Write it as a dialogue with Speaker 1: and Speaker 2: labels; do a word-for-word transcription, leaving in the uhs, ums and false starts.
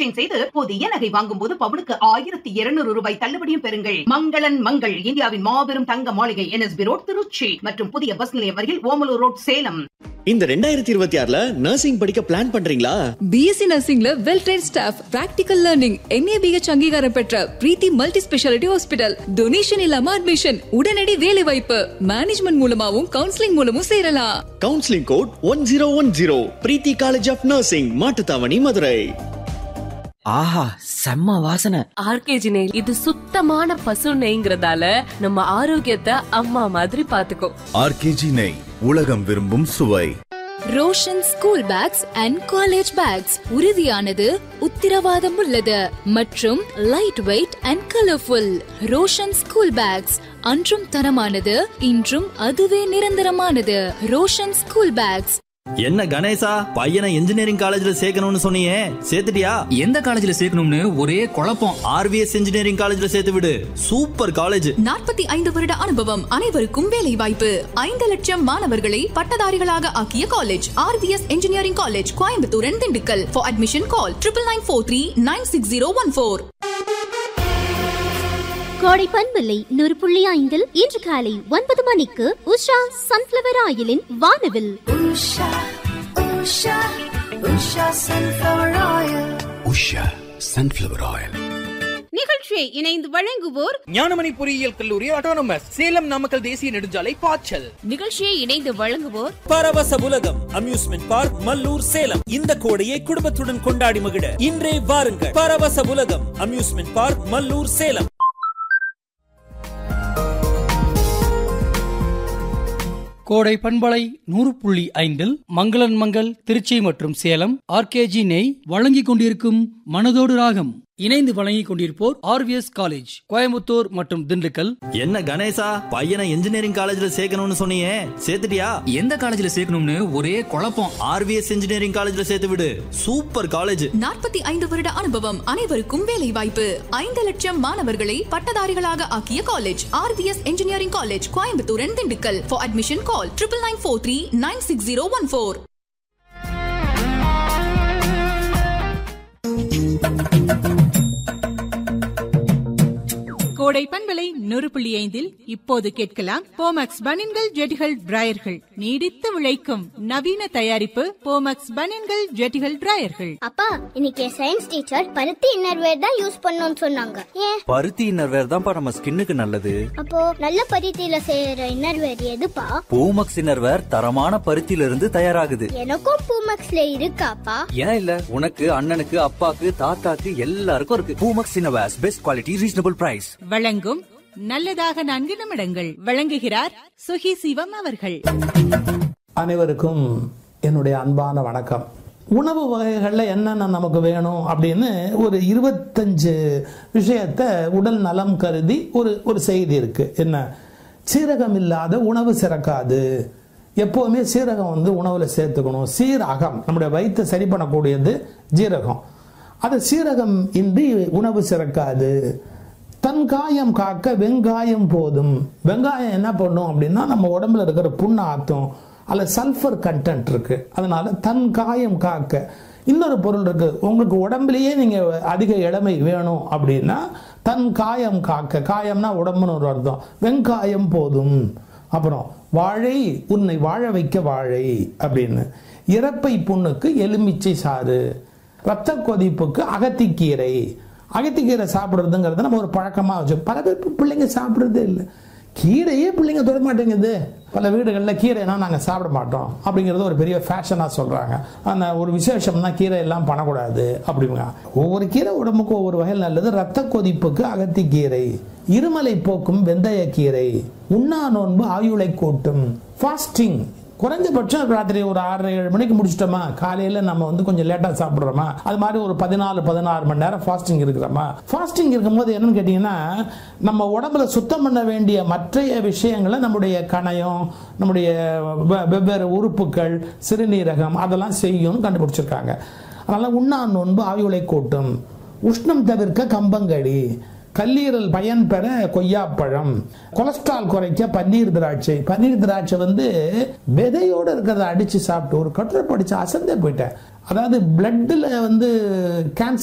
Speaker 1: Exchange செய்து புதிய நகை வாங்கும் போது பவுனுக்கு ஆயிரத்தி இருநூறு ரூபாய் தள்ளுபடியும் பெறுங்கள். மங்களன் மங்கள், இந்தியாவின் மாபெரும் தங்க மாளிகை, என்எஸ்பி ரோட், திருச்சி மற்றும் புதிய பஸ் நிலையம் அருகில் ஓமலூர் ரோட், சேலம்.
Speaker 2: இந்த ரெண்டாயிரத்தி இருபத்தி ஆறுல நர்சிங் படிக்க பிளான் பண்றீங்களா?
Speaker 3: BSc நர்சிங்ல well ட்ரெய்ன்ட் staff, practical learning, NABH அங்கீகாரம் பெற்ற பிரீத்தி மல்டி ஸ்பெஷாலிட்டி ஹாஸ்பிடல், டொனேஷன் இல்லாம அட்மிஷன், உடனடி வேலை வாய்ப்பு, மேனேஜ்மெண்ட் மூலமாவும் கவுன்சிலிங் மூலமும் சேரலாம்.
Speaker 2: Counselling code one zero one zero. Preethi college of nursing, Mattuthavani, Madurai.
Speaker 4: ஆஹா, செம்ம வாசனை.
Speaker 5: ஆர்கேஜி நெய், இது சுத்தமான பசு நெய்ங்கிறதால நம்ம ஆரோக்கியத்தை அம்மா மாதிரி பாத்துக்கோ.
Speaker 6: ஆர்கேஜி நெய், உலகம் விரும்பும் சுவை.
Speaker 7: Roshan school packs and college bags உறுதியானது, உத்திரவாதம் உள்ளது மற்றும் light weight and colourful. Roshan school packs அன்றும் தரமானது, இன்றும் அதுவே நிரந்தரமானது. Roshan school packs.
Speaker 4: என்ன கணேசா, பையனை இன்ஜினியரிங் காலேஜ்ல சேர்க்கணும்னு சொன்னியே, சேர்த்துட்டியா?
Speaker 8: எந்த காலேஜ்ல சேர்க்கணும்னு ஒரே குழப்பம்.
Speaker 4: ஆர்விஎஸ் இன்ஜினியரிங் காலேஜ்ல சேர்த்து விடு. Super college.
Speaker 3: நாற்பத்தி ஐந்து வருட அனுபவம், அனைவருக்கும் வேலை வாய்ப்பு, ஐந்து லட்சம் மாணவர்களை பட்டதாரிகளாக ஆக்கிய college RVS engineering college, Coimbatore and Dindigul. For admission call triple nine four three nine six zero one four.
Speaker 9: கோடை பண்பில்லை நூறு புள்ளி ஐந்தில் இன்று காலை ஒன்பது மணிக்கு உஷா சன்ஃபிளவர் ஆயிலின் வானவில்.
Speaker 10: Usha Usha Usha sunflower oil.
Speaker 6: Usha sunflower oil
Speaker 11: நிகழ்ச்சியை இணைந்து வழங்குவோர்
Speaker 12: ஞானமணி பொறியியல் கல்லூரி ஆட்டோனமஸ், சேலம் நாமக்கல் தேசிய நெடுஞ்சாலை, பாய்ச்சல்.
Speaker 5: நிகழ்ச்சியை இணைந்து வழங்குவோர்
Speaker 13: பரவச உலகம் அம்யூஸ்மெண்ட் பார்க், மல்லூர், சேலம். இந்த கோடையை குடும்பத்துடன் கொண்டாடி மகிழ இன்றே வாருங்கள். பரவச உலகம் அம்யூஸ்மெண்ட் பார்க், மல்லூர், சேலம்.
Speaker 14: கோடை பண்பலை நூறு புள்ளி ஐந்தில் மங்களன் மங்கள் திருச்சி மற்றும் சேலம் ஆர்கேஜி நெய் வழங்கிக் கொண்டிருக்கும் மனதோடு ராகம். இணைந்து வழங்கிக் கொண்டிருப்போர் ஆர்விஎஸ் காலேஜ், கோயம்புத்தூர் மற்றும் திண்டுக்கல்.
Speaker 4: என்ன கணேசா, பையனை இன்ஜினியரிங் காலேஜ்ல சேர்க்கணும்னு சொன்னியே, சேர்த்துட்டியா?
Speaker 8: எந்த காலேஜ்ல சேர்க்கணும்னு ஒரே குழப்பம்.
Speaker 4: ஆர்விஎஸ் இன்ஜினியரிங் காலேஜ்ல சேர்த்து விடு. Super college.
Speaker 3: நாற்பத்தி ஐந்து வருட அனுபவம், அனைவருக்கும் வேலை வாய்ப்பு, ஐந்து லட்சம் மாணவர்களை பட்டதாரிகளாக ஆக்கிய college RVS engineering college, Coimbatore and Dindigul. For admission call triple nine four three nine six zero one four.
Speaker 11: கோடை பண்பலை நூறு புள்ளி ஐந்தில் இப்போது கேட்கலாம் போமக்ஸ் பனியன்கள், ஜெட்டிகள், டிராயர்கள். நீடித்து உழைக்கும் நவீன தயாரிப்பு போமக்ஸ் பனியன்கள், ஜெட்டிகள், டிராயர்கள்.
Speaker 9: அப்பா, இன்னைக்கு சயின்ஸ் டீச்சர் பருத்தி இன்னர்வேர் தான் யூஸ் பண்ணணும்னு சொன்னாங்க. ஏன்?
Speaker 4: பருத்தி இன்னர்வேர் தான்ப்பா நம்ம ஸ்கின்னுக்கு நல்லது.
Speaker 9: அப்போ நல்ல பருத்தியில செய்யற இன்னர்வேர் எதுப்பா?
Speaker 4: பூமக்ஸ் இன்னர்வேர் தரமான பருத்தியில இருந்து தயாராகுது.
Speaker 9: எனக்கும் பூமக்ஸ்ல இருக்காப்பா?
Speaker 4: ஏன் இல்ல, உனக்கு, அண்ணனுக்கு, அப்பாக்கு, தாத்தாக்கு எல்லாருக்கும் இருக்கு. Poomex innerwears, best quality, reasonable price.
Speaker 11: வழங்கும் நல்லதாக நான்கு நிமிடங்கள். வழங்குகிறார் சுகி சிவம் அவர்கள்.
Speaker 15: அனைவருக்கும் என்னுடைய அன்பான வணக்கம். உணவு வகைகளில் என்னென்ன நமக்கு வேணும் அப்படின்னு ஒரு இருபத்தஞ்சு விஷயத்தை உடல் நலம் கருதி ஒரு ஒரு செய்தி இருக்கு. என்ன? சீரகம் இல்லாத உணவு சிறக்காது. எப்போவுமே சீரகம் வந்து உணவில் சேர்த்துக்கணும். சீரகம் நம்முடைய வயிற்றை சரி பண்ணக்கூடியது ஜீரகம். அது சீரகம் இன்றி உணவு சிறக்காது. தன் காயம் காக்க வெங்காயம் போதும். வெங்காயம் என்ன பண்ணும் அப்படின்னா நம்ம உடம்புல இருக்கிற புண்ணை ஆற்றும். அதில் சல்ஃபர் கண்டென்ட் இருக்கு. அதனால தன் காயம் காக்க. இன்னொரு பொருள் இருக்கு. உங்களுக்கு உடம்புலயே நீங்க அதிக இளமை வேணும் அப்படின்னா தன் காயம் காக்க. காயம்னா உடம்புன்னு ஒரு அர்த்தம். வெங்காயம் போதும். அப்புறம் வாழை, உன்னை வாழ வைக்க வாழை அப்படின்னு. இறப்பை புண்ணுக்கு எலுமிச்சை சாறு. ரத்த கொதிப்புக்கு அகத்திக்கீரை. அகத்திக்கீரை சாப்பிட்றதுங்கிறது நம்ம ஒரு பழக்கமாக வச்சோம். பல பேர் பிள்ளைங்க சாப்பிட்றதே இல்லை. கீரையே பிள்ளைங்க தொட மாட்டேங்குது. பல வீடுகளில் கீரைனா நாங்கள் சாப்பிட மாட்டோம் அப்படிங்கிறது ஒரு பெரிய ஃபேஷனாக சொல்கிறாங்க. அந்த ஒரு விசேஷம்னா கீரை எல்லாம் பண்ணக்கூடாது அப்படிங்க. ஒவ்வொரு கீரை உடம்புக்கு ஒவ்வொரு வகையில் நல்லது. ரத்த கொதிப்புக்கு அகத்திக்கீரை. இருமலை போக்கும் வெந்தயக்கீரை. உண்ணா நோன்பு ஆயுளை கூட்டும். ஃபாஸ்டிங் குறைஞ்சபட்சம் ராத்திரி ஒரு ஆறரை ஏழு மணிக்கு முடிச்சிட்டோமா, காலையில நம்ம வந்து கொஞ்சம் லேட்டா சாப்பிடுறோமா, அது மாதிரி ஒரு பதினாலு பதினாறு மணி நேரம் ஃபாஸ்டிங் இருக்கிறோமா. ஃபாஸ்டிங் இருக்கும்போது என்னன்னு கேட்டீங்கன்னா நம்ம உடம்புல சுத்தம் பண்ண வேண்டிய மற்ற விஷயங்களை நம்முடைய கணையம், நம்முடைய வெவ்வேறு உறுப்புகள், சிறுநீரகம் அதெல்லாம் செய்யும் கண்டுபிடிச்சிருக்காங்க. அதனால உண்ணா நோன்பு ஆயுளை கூட்டும். உஷ்ணம் தவிர்க்க கம்பங்கடி. கல்லீரல் பயன் பெற கொய்யாப்பழம். கொலஸ்ட்ரால் குறைக்க பன்னீர் திராட்சை. பன்னீர் திராட்சை வந்து விதையோடு இருக்கிறத அடிச்சு சாப்பிட்டு ஒரு கட்டுரை படிச்சு அசந்தே போயிட்டேன். அதாவது பிளட்ல வந்து கேன்சர்